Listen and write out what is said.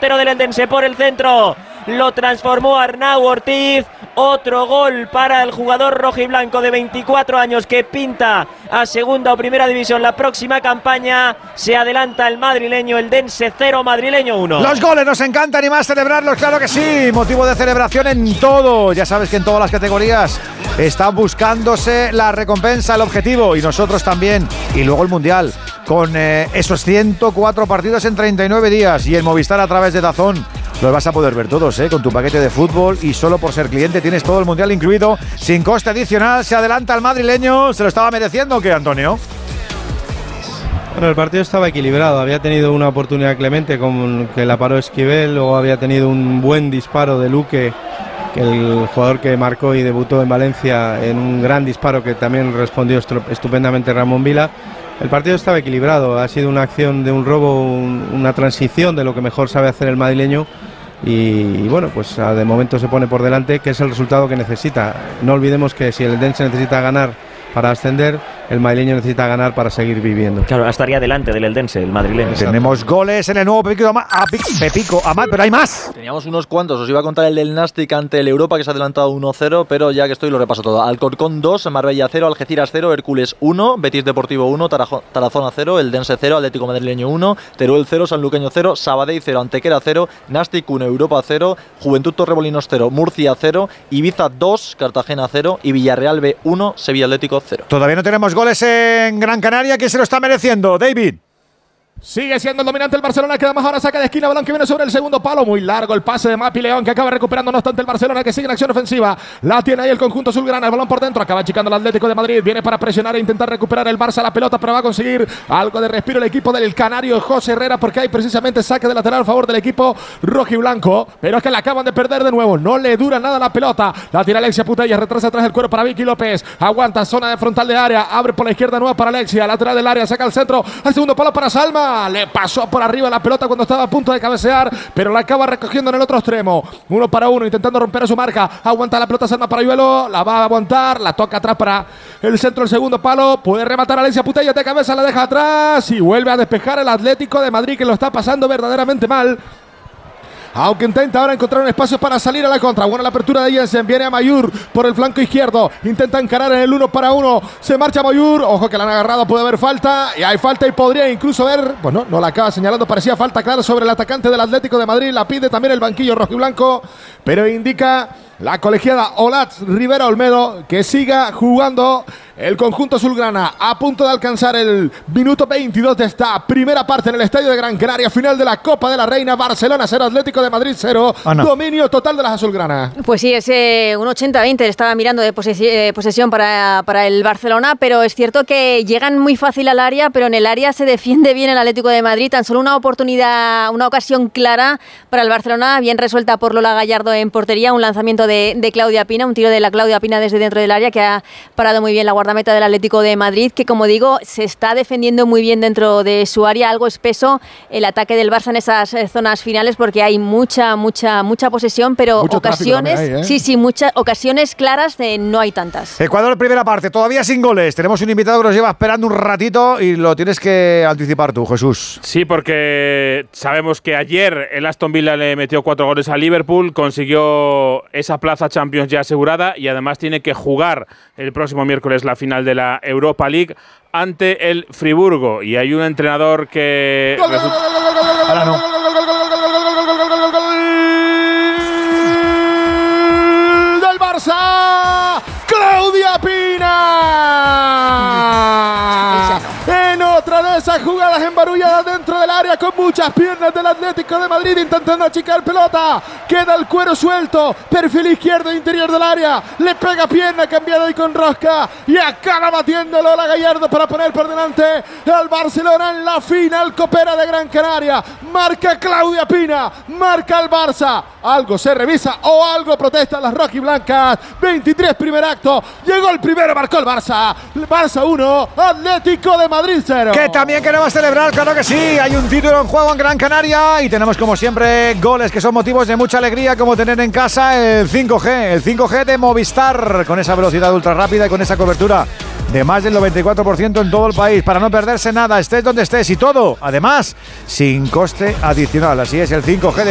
portero del Eldense por el centro. Lo transformó Arnau Ortiz. Otro gol para el jugador rojiblanco de 24 años que pinta a segunda o primera división la próxima campaña. Se adelanta el madrileño, Eldense 0, Madrileño 1. Los goles nos encantan y más celebrarlos, claro que sí. Motivo de celebración en todo. Ya sabes que en todas las categorías está buscándose la recompensa, el objetivo, y nosotros también. Y luego el Mundial, con esos 104 partidos en 39 días. Y el Movistar a través de DAZN. Los vas a poder ver todos, con tu paquete de fútbol, y solo por ser cliente tienes todo el Mundial incluido, sin coste adicional. Se adelanta el madrileño. ¿Se lo estaba mereciendo o qué, Antonio? Bueno, el partido estaba equilibrado. Había tenido una oportunidad Clemente con que la paró Esquivel, luego había tenido un buen disparo de Luque, que el jugador que marcó y debutó en Valencia, en un gran disparo que también respondió estupendamente Ramón Vila. El partido estaba equilibrado. Ha sido una acción de un robo, una transición de lo que mejor sabe hacer el madrileño. Y bueno, pues de momento se pone por delante, que es el resultado que necesita. No olvidemos que si el Eldense necesita ganar para ascender, el madrileño necesita ganar para seguir viviendo. Claro, estaría delante del Eldense, el madrileño. Tenemos goles en el nuevo Pepico Amat, pero hay más. Teníamos unos cuantos. Os iba a contar el del Nastic ante el Europa, que se ha adelantado 1-0, pero ya que estoy lo repaso todo. Alcorcón 2, Marbella 0, Algeciras 0, Hércules 1, Betis Deportivo 1, Tarazona 0, Eldense 0, Atlético Madrileño 1, Teruel 0, Sanluqueño 0, Sabadell 0, Antequera 0, Nastic 1, Europa 0, Juventud Torremolinos 0, Murcia 0, Ibiza 2, Cartagena 0 y Villarreal B 1, Sevilla Atlético 0. Todavía no tenemos goles en Gran Canaria. ¿Quién se lo está mereciendo? David. Sigue siendo el dominante el Barcelona, que además ahora saca de esquina, balón que viene sobre el segundo palo, muy largo el pase de Mapi León, que acaba recuperando, no obstante el Barcelona, que sigue en acción ofensiva, la tiene ahí el conjunto azulgrana, el balón por dentro, acaba achicando el Atlético de Madrid, viene para presionar e intentar recuperar el Barça la pelota, pero va a conseguir algo de respiro el equipo del canario José Herrera, porque hay precisamente saque de lateral a favor del equipo rojiblanco, pero es que la acaban de perder de nuevo, no le dura nada la pelota, la tira Alexia Putellas, retrasa atrás el cuero para Vicky López, aguanta zona de frontal de área, abre por la izquierda nueva para Alexia, lateral del área, saca al centro, al segundo palo para Salma, le pasó por arriba la pelota cuando estaba a punto de cabecear, pero la acaba recogiendo en el otro extremo. 1 para 1, intentando romper a su marca. Aguanta la pelota Salma Parayuelo, la va a aguantar, la toca atrás para el centro del segundo palo. Puede rematar Alexia Putellas de cabeza, la deja atrás y vuelve a despejar el Atlético de Madrid, que lo está pasando verdaderamente mal. Aunque intenta ahora encontrar un espacio para salir a la contra. Buena la apertura de Jensen. Viene a Mayur por el flanco izquierdo. Intenta encarar en el 1 para 1. Se marcha Mayur. Ojo que la han agarrado. Puede haber falta. Y hay falta y podría incluso haber. Bueno, no la acaba señalando. Parecía falta clara sobre el atacante del Atlético de Madrid. La pide también el banquillo rojiblanco. Pero indica la colegiada Olatz Rivera Olmedo que siga jugando el conjunto azulgrana, a punto de alcanzar el minuto 22 de esta primera parte en el estadio de Gran Canaria, final de la Copa de la Reina. Barcelona 0, Atlético de Madrid 0, dominio total de las azulgranas. Pues sí, es un 80-20, estaba mirando de posesión para el Barcelona, pero es cierto que llegan muy fácil al área, pero en el área se defiende bien el Atlético de Madrid. Tan solo una oportunidad, una ocasión clara para el Barcelona, bien resuelta por Lola Gallardo en portería, un lanzamiento de Claudia Pina, un tiro de la Claudia Pina desde dentro del área, que ha parado muy bien la guardameta del Atlético de Madrid, que como digo, se está defendiendo muy bien dentro de su área. Algo espeso el ataque del Barça en esas zonas finales, porque hay mucha posesión, pero mucho ocasiones, hay, muchas ocasiones claras no hay tantas. Ecuador, primera parte, todavía sin goles. Tenemos un invitado que nos lleva esperando un ratito y lo tienes que anticipar tú, Jesús. Sí, porque sabemos que ayer el Aston Villa le metió 4 goles a Liverpool, consiguió esa plaza Champions ya asegurada y además tiene que jugar el próximo miércoles la final de la Europa League ante el Friburgo. Y hay un entrenador que... Ahora no. ¡Del Barça! ¡Claudia Pina! En otra de esas jugadas embarulladas dentro del área, con muchas piernas del Atlético de Madrid intentando achicar pelota. Queda el cuero suelto, perfil izquierdo interior del área, le pega pierna cambiada y con rosca y acaba batiendo Lola Gallardo para poner por delante al Barcelona en la final copera de Gran Canaria. Marca Claudia Pina, marca el Barça. Algo se revisa o algo protestan las rojiblancas. 23 primer acto, llegó el primero, marcó el Barça. Barça 1, Atlético de Madrid 0. Que también queremos celebrar, claro que sí. Hay un título en juego en Gran Canaria y tenemos como siempre goles que son motivos de mucha alegría, como tener en casa el 5G de Movistar, con esa velocidad ultra rápida y con esa cobertura de más del 94% en todo el país, para no perderse nada, estés donde estés, y todo, además, sin coste adicional. Así es, el 5G de